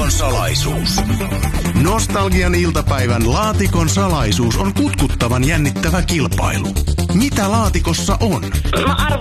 Laatikon salaisuus. Nostalgian iltapäivän Laatikon salaisuus on kutkuttavan jännittävä kilpailu. Mitä laatikossa on? Mä arvaan,